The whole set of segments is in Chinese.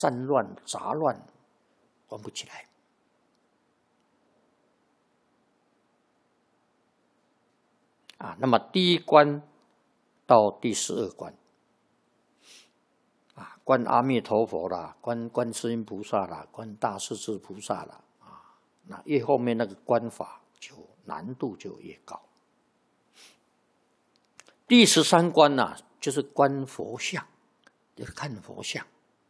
战乱杂乱关不起来。那么第1关到第12关，观阿弥陀佛啦，观观世音菩萨啦，观大势至菩萨啦，那越后面那个观法就难度就越高。第13关呢，就是观佛像，就是看佛像，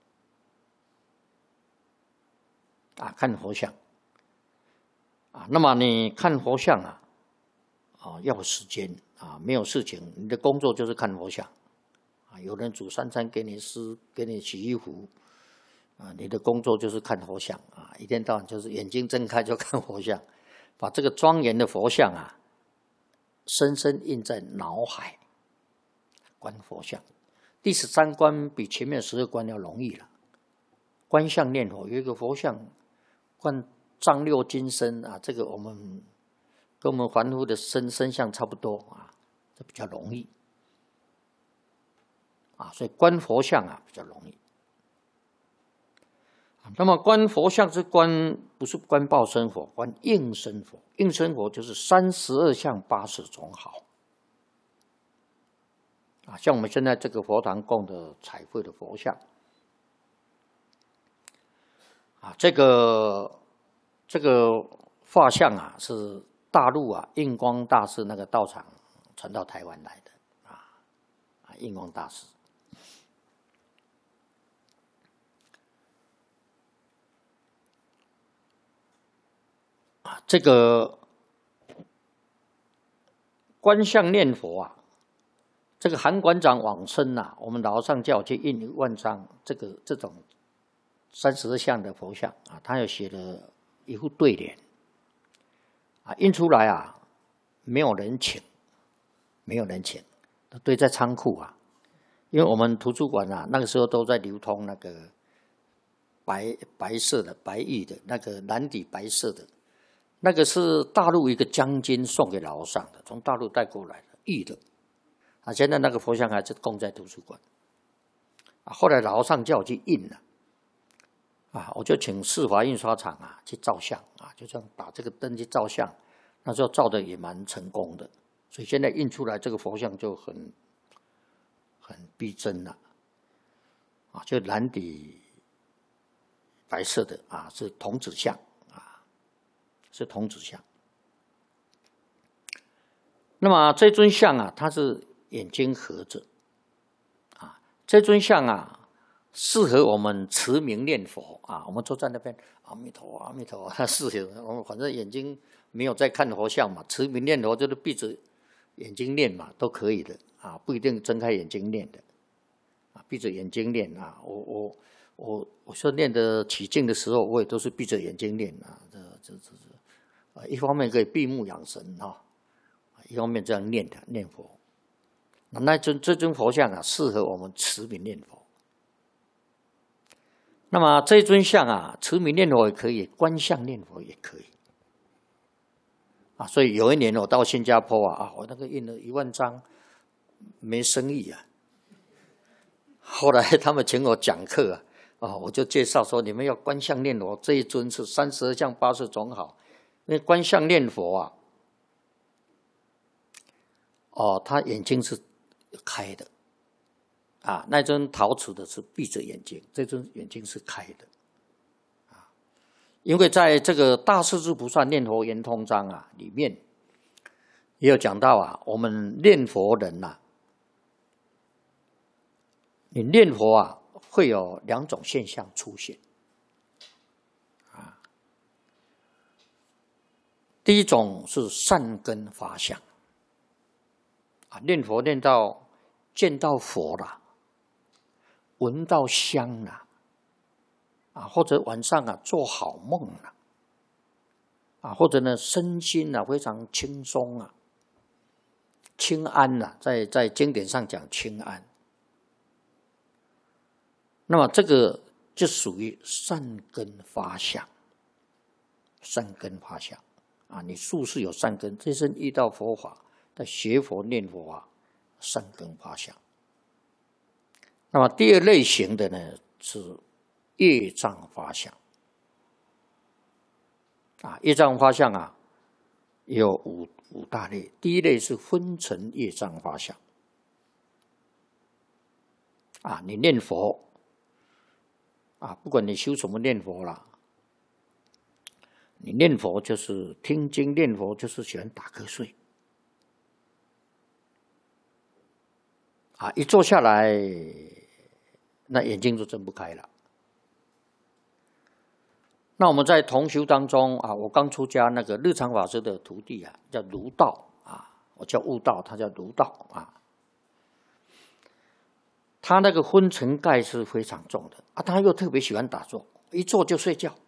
看佛像，那么你看佛像要有时间没有事情，你的工作就是看佛像有人煮3餐给你吃，给你洗衣服你的工作就是看佛像一天到晚就是眼睛睁开就看佛像，把这个庄严的佛像深深印在脑海，观佛像。第13关比前面12关要容易了。观相念佛，有一个佛像，观丈六金身这个跟我们凡夫的身相差不多这比较容易所以观佛像比较容易。那么观佛像是观，不是观报身佛，观应身佛。应身佛就是32相80种好像我们现在这个佛堂供的彩绘的佛像这个画像是大陆印光大师那个道场传到台湾来的印光大师。这个观相念佛这个韩馆长往生我们老和尚叫我去印1万张这种32相的佛像他有写了一副对联印出来没有人请，都堆在仓库因为我们图书馆那个时候都在流通那个白色的白玉的那个蓝底白色的，那个是大陆一个将军送给老和尚的，从大陆带过来的玉的现在那个佛像还是供在图书馆后来老和尚叫我去印了我就请世华印刷厂去照相就这样打这个灯去照相，那时候照的也蛮成功的，所以现在印出来这个佛像就很逼真了就蓝底白色的是童子像是童子像。那么这尊像它是眼睛合着这尊像适合我们持名念佛我们坐在那边阿弥陀阿弥陀，它适合我们，反正眼睛没有在看佛像嘛，持名念佛就是闭着眼睛念嘛，都可以的不一定睁开眼睛念的闭着眼睛念我说念得起劲的时候，我也都是闭着眼睛念一方面可以闭目养神一方面这样念佛。这尊佛像适合我们持名念佛。那么这尊像持名念佛也可以，观相念佛也可以所以有一年我到新加坡我那个印了1万张，没生意后来他们请我讲课我就介绍说，你们要观相念佛，这一尊是32相80种好。因为观相念佛他眼睛是开的那尊陶瓷的是闭着眼睛，这尊眼睛是开的因为在这个大势至菩萨念佛圆通章里面也有讲到我们念佛人你念佛会有2种现象出现第一种是善根发相念佛念到见到佛了，闻到香了或者晚上做好梦了或者呢身心非常轻松清安在经典上讲清安，那么这个就属于善根发相。善根发相你术士有善根，这身遇到佛法，在学佛念佛善根发相。那么第二类型的呢是业障法相啊。业障法相啊，有五大类。第一类是昏沉业障法相啊，你念佛啊，不管你修什么念佛啦，你念佛就是听经，念佛就是喜欢打瞌睡啊，一坐下来，那眼睛就睁不开了。那我们在同修当中啊，我刚出家那个日常法师的徒弟啊，叫儒道啊，我叫悟道，他叫儒道啊。他那个昏沉盖是非常重的啊，他又特别喜欢打坐，一坐就睡觉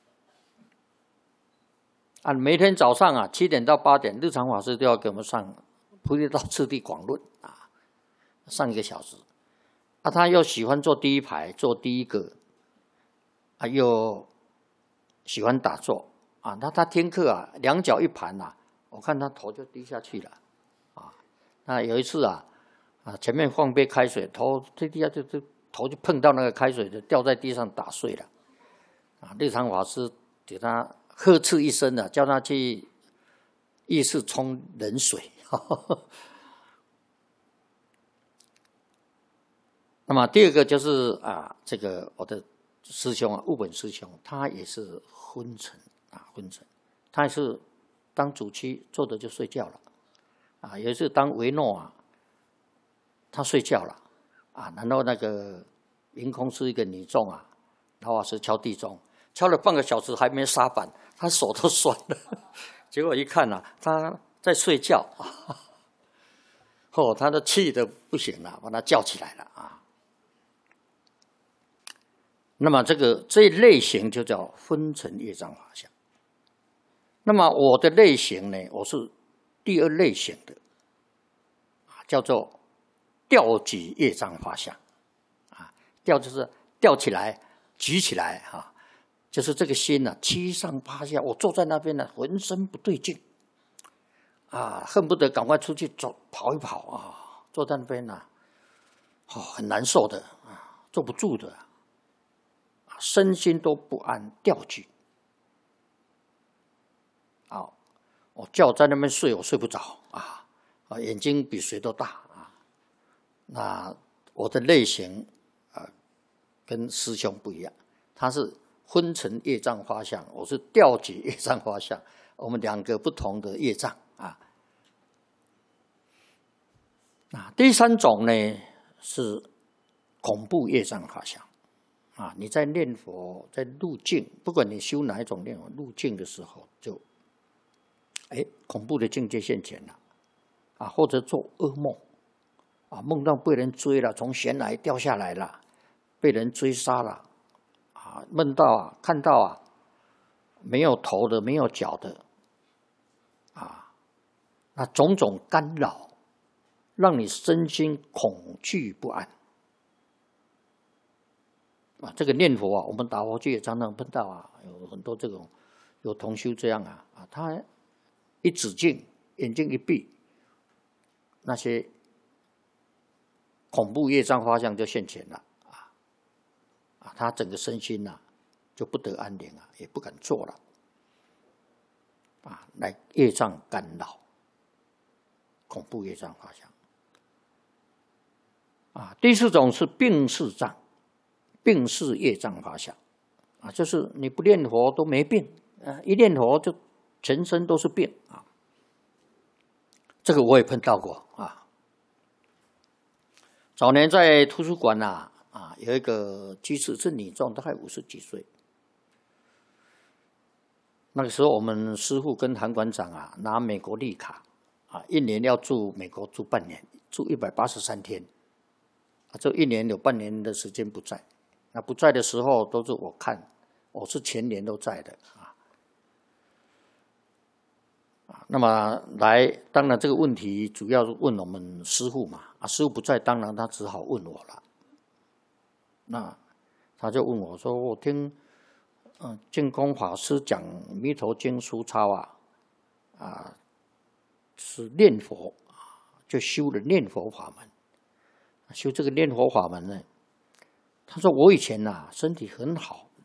啊。每天早上啊7点到8点，日常法师都要给我们上《菩提道次第广论》啊，上1个小时啊。他又喜欢坐第一排，坐第一个啊，又喜欢打坐啊。他听课啊，2脚一盘啊，我看他头就低下去了啊。那有一次啊。前面放杯开水，头这地下就头就碰到那个开水，就掉在地上打碎了。啊，日常法师给他呵斥一声了，叫他去浴室冲冷水。那么第二个就是啊，这个我的师兄啊，悟本师兄，他也是昏沉啊，昏沉，他也是当主妻坐着就睡觉了啊，有一次当维诺啊。他睡觉了啊，然后那个凌空是一个女众啊，老法师敲地钟，敲了半个小时还没杀板，他手都酸了。结果一看啊，他在睡觉啊，哦，他的气得不行了，把他叫起来了啊。那么这一类型就叫昏沉业障法相。那么我的类型呢，我是第2类型的啊，叫做吊举业障法相啊，吊就是吊起来、举起来啊，就是这个心呢、七上八下，我坐在那边呢，浑身不对劲啊，恨不得赶快出去跑一跑啊，坐在那边呢，很难受的啊，坐不住的啊，身心都不安，吊举啊，我叫我在那边睡，我睡不着啊，眼睛比谁都大。那我的类型跟师兄不一样，他是昏沉业障法相，我是吊举业障法相，我们2个不同的业障啊。第3种呢是恐怖业障法相啊，你在念佛在入境，不管你修哪一种念佛入境的时候，就恐怖的境界现前了啊，或者做噩梦。啊，梦到被人追了，从悬崖掉下来了，被人追杀了，啊，梦到啊，看到啊，没有头的，没有脚的，啊，那种种干扰，让你身心恐惧不安。啊，这个念佛啊，我们打佛去也常常碰到啊，有很多这种有同修这样啊，他一止境，眼睛一闭，那些恐怖业障法相就现前了啊！他整个身心就不得安宁啊，也不敢做了啊，来业障干扰，恐怖业障法相啊。第4种是病逝障，病逝业障法相啊，就是你不念佛都没病啊，一念佛就全身都是病啊。这个我也碰到过啊。早年在图书馆有一个居士是女众，大概50几岁。那个时候我们师父跟韩馆长拿美国绿卡1年要住美国住半年，住183天这1年有半年的时间不在。那不在的时候都是我看，我是全年都在的那么当然这个问题主要是问我们师父嘛师父不在，当然他只好问我了。那他就问我说：“我听净空法师讲《弥陀经》书抄是念佛就修了念佛法门，修这个念佛法门呢， 他说我以前身体很好，